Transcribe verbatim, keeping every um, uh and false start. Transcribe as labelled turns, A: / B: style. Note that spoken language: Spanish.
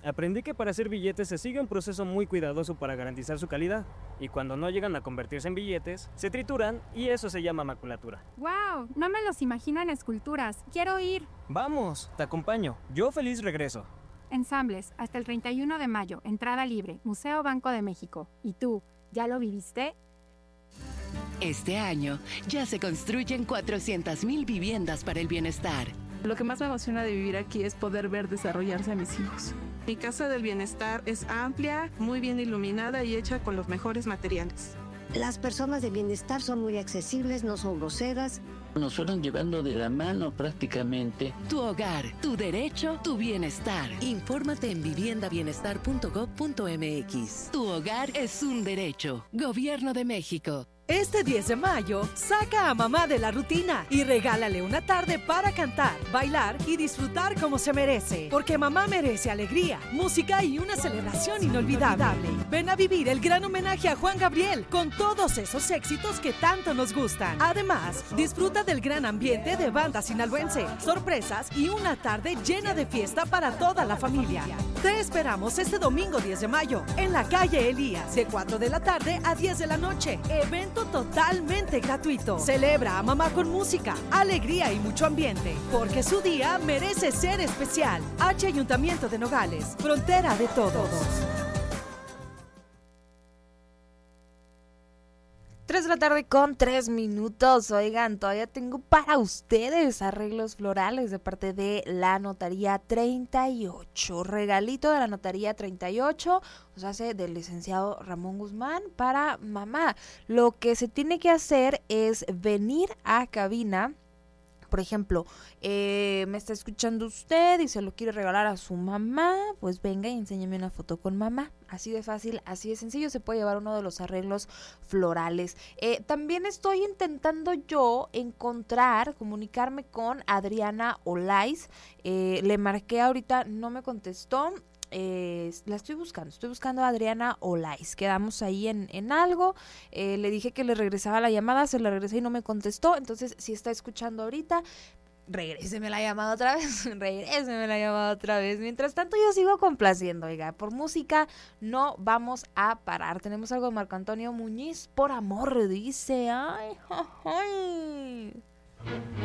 A: Aprendí que para hacer billetes se sigue un proceso muy cuidadoso para garantizar su calidad, y cuando no llegan a convertirse en billetes, se trituran y eso se llama maculatura.
B: ¡Wow! No me los imagino en esculturas. Quiero ir.
A: Vamos, te acompaño. Yo feliz regreso.
B: Ensambles, hasta el treinta y uno de mayo, entrada libre, Museo Banco de México. ¿Y tú, ya lo viviste?
C: Este año ya se construyen cuatrocientas mil viviendas para el bienestar.
D: Lo que más me emociona de vivir aquí es poder ver desarrollarse a mis hijos.
E: Mi casa del bienestar es amplia, muy bien iluminada y hecha con los mejores materiales.
F: Las personas de bienestar son muy accesibles, no son groseras.
G: Nos fueron llevando de la mano prácticamente.
C: Tu hogar, tu derecho, tu bienestar. Infórmate en vivienda bienestar punto gob punto eme equis. Tu hogar es un derecho. Gobierno de México.
H: Este diez de mayo, saca a mamá de la rutina y regálale una tarde para cantar, bailar y disfrutar como se merece. Porque mamá merece alegría, música y una celebración inolvidable. Ven a vivir el gran homenaje a Juan Gabriel con todos esos éxitos que tanto nos gustan. Además, disfruta del gran ambiente de banda sinaloense, sorpresas y una tarde llena de fiesta para toda la familia. Te esperamos este domingo diez de mayo en la calle Elías, de cuatro de la tarde a diez de la noche. Evento totalmente gratuito. Celebra a mamá con música, alegría y mucho ambiente, porque su día merece ser especial. H Ayuntamiento de Nogales, frontera de todos.
I: tres de la tarde con tres minutos. Oigan, todavía tengo para ustedes arreglos florales de parte de la Notaría treinta y ocho. Regalito de la Notaría treinta y ocho, nos hace del licenciado Ramón Guzmán para mamá. Lo que se tiene que hacer es venir a cabina. Por ejemplo, eh, me está escuchando usted y se lo quiere regalar a su mamá, pues venga y enséñame una foto con mamá. Así de fácil, así de sencillo se puede llevar uno de los arreglos florales. Eh, también estoy intentando yo encontrar, comunicarme con Adriana Olais. Eh, le marqué ahorita, no me contestó. Eh, la estoy buscando, estoy buscando a Adriana Olais, quedamos ahí en, en algo, eh, le dije que le regresaba la llamada, se la regresé y no me contestó, entonces si está escuchando ahorita, regréseme la llamada otra vez, regréseme la llamada otra vez, mientras tanto yo sigo complaciendo, oiga, por música no vamos a parar, tenemos algo de Marco Antonio Muñiz, por amor, dice, ay, ay.